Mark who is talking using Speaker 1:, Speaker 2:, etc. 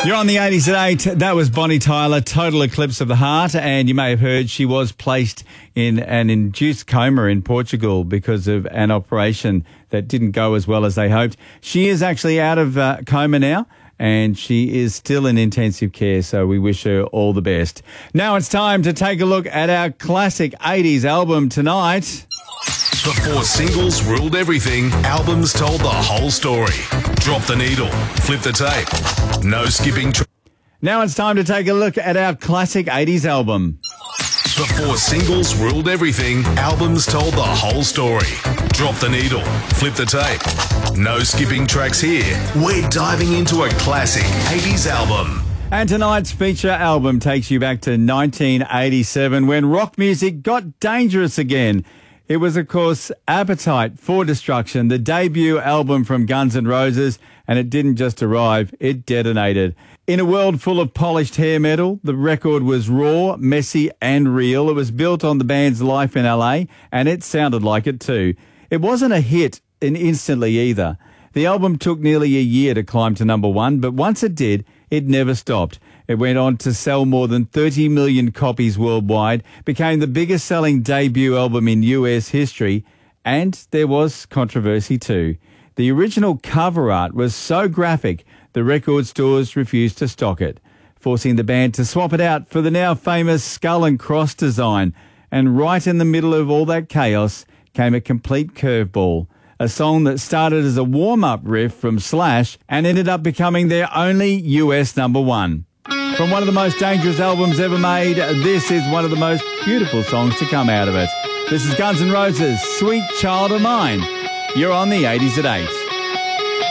Speaker 1: You're on the 80s at 8. That was Bonnie Tyler, Total Eclipse of the Heart. And you may have heard she was placed in an induced coma in Portugal because of an operation that didn't go as well as they hoped. She is actually out of coma now, and she is still in intensive care, so we wish her all the best. Now it's time to take a look at our classic 80s album tonight.
Speaker 2: Before singles ruled everything, albums told the whole story. Drop the needle, flip the tape, no skipping.
Speaker 1: Now it's time to take a look at our classic 80s album.
Speaker 2: Before singles ruled everything, albums told the whole story. Drop the needle, flip the tape, no skipping tracks here. We're diving into a classic 80s album.
Speaker 1: And tonight's feature album takes you back to 1987 when rock music got dangerous again. It was, of course, Appetite for Destruction, the debut album from Guns N' Roses, and it didn't just arrive, it detonated. In a world full of polished hair metal, the record was raw, messy and real. It was built on the band's life in LA, and it sounded like it too. It wasn't a hit instantly either. The album took nearly a year to climb to number one, but once it did, it never stopped. It went on to sell more than 30 million copies worldwide, became the biggest selling debut album in US history, and there was controversy too. The original cover art was so graphic, the record stores refused to stock it, forcing the band to swap it out for the now famous skull and cross design. And right in the middle of all that chaos came a complete curveball. A song that started as a warm-up riff from Slash and ended up becoming their only US number one. From one of the most dangerous albums ever made, this is one of the most beautiful songs to come out of it. This is Guns N' Roses' Sweet Child of Mine. You're on the 80s at 8.